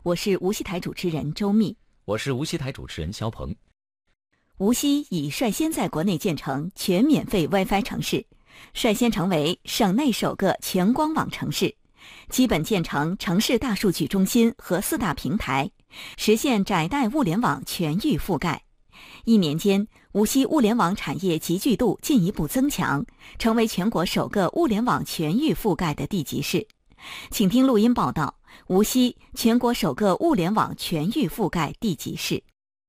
我是无锡台主持人周密， 我是无锡台主持人肖鹏。 无锡已率先在国内建成全免费 WiFi 城市，率先成为省内首个全光网城市，基本建成城市大数据中心和4大平台，实现窄带物联网全域覆盖。1年间，无锡物联网产业集聚度进一步增强，成为全国首个物联网全域覆盖的地级市。请听录音报道：无锡全国首个物联网全域覆盖地级市。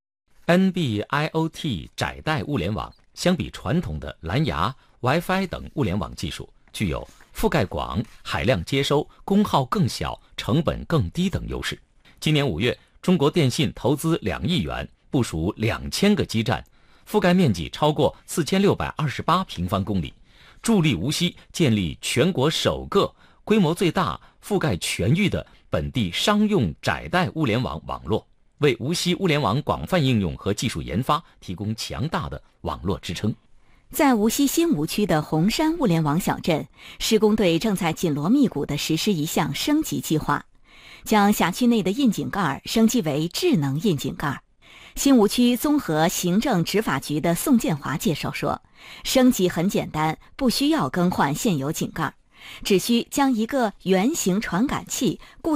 NB-IoT 窄带物联网相比传统的蓝牙、WiFi 等物联网技术，具有覆盖广、海量接收、功耗更小、成本更低等优势。今年5月，中国电信投资2亿元，部署2000个基站，覆盖面积超过4628平方公里，助力无锡建立全国首个规模最大、覆盖全域的本地商用窄带物联网网络，为无锡物联网广泛应用和技术研发提供强大的网络支撑。 在无锡新吴区的红山物联网小镇，施工队正在紧锣密鼓地实施一项升级计划，将辖区内的窨井盖升级为智能窨井盖。新吴区综合行政执法局的宋建华介绍说，升级很简单，不需要更换现有井盖，只需将一个圆形传感器固